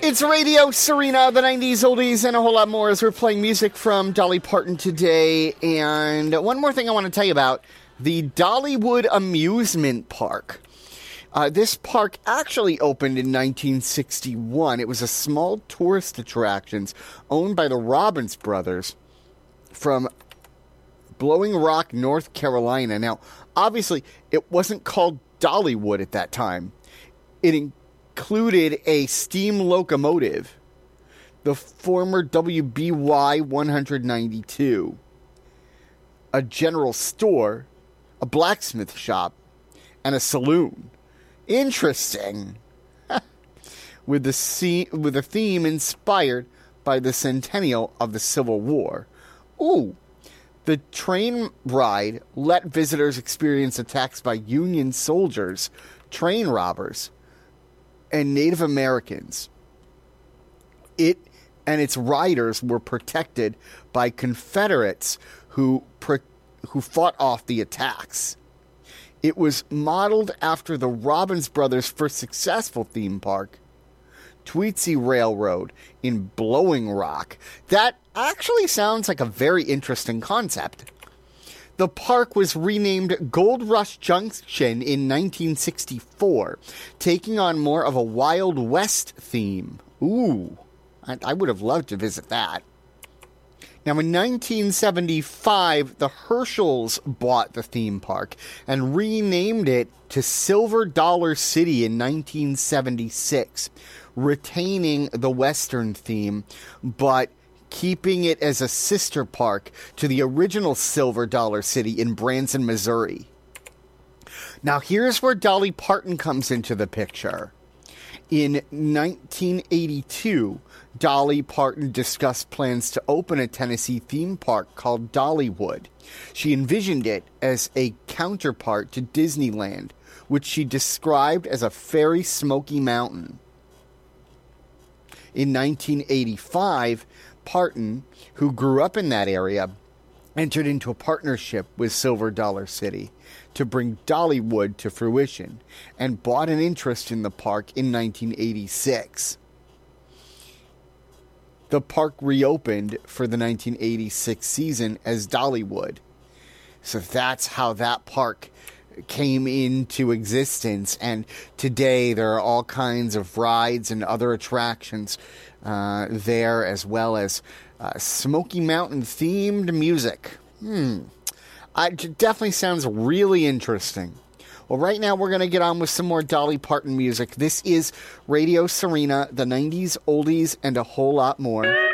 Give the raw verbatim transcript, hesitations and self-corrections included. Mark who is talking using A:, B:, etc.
A: It's Radio Serena, the nineties oldies, and a whole lot more as we're playing music from Dolly Parton today. And one more thing I want to tell you about, the Dollywood Amusement Park. Uh, this park actually opened in nineteen sixty-one. It was a small tourist attraction owned by the Robbins brothers from Blowing Rock, North Carolina. Now, obviously, it wasn't called Dollywood at that time. It included a steam locomotive, the former W B Y one ninety-two, a general store, a blacksmith shop, and a saloon. Interesting. with the scene, with a theme inspired by the centennial of the Civil War. Ooh. The train ride let visitors experience attacks by Union soldiers, train robbers, and Native Americans. It and its riders were protected by Confederates who pro, who fought off the attacks. It was modeled after the Robbins brothers' first successful theme park, Tweetsie Railroad in Blowing Rock. That actually sounds like a very interesting concept. The park was renamed Gold Rush Junction in nineteen sixty-four, taking on more of a Wild West theme. Ooh, I, I would have loved to visit that. Now, in nineteen seventy-five, the Herschels bought the theme park and renamed it to Silver Dollar City in nineteen seventy-six, retaining the Western theme, but keeping it as a sister park to the original Silver Dollar City in Branson, Missouri. Now, here's where Dolly Parton comes into the picture. In nineteen eighty-two, Dolly Parton discussed plans to open a Tennessee theme park called Dollywood. She envisioned it as a counterpart to Disneyland, which she described as a fairy Smoky Mountain. In nineteen eighty-five, Parton, who grew up in that area, entered into a partnership with Silver Dollar City to bring Dollywood to fruition and bought an interest in the park in nineteen eighty-six. The park reopened for the nineteen eighty-six season as Dollywood. So that's how that park came into existence, and today there are all kinds of rides and other attractions uh, there, as well as uh, Smoky Mountain themed music. Hmm. I, it definitely sounds really interesting. Well, right now we're going to get on with some more Dolly Parton music. This is Radio Serena, the nineties oldies, and a whole lot more.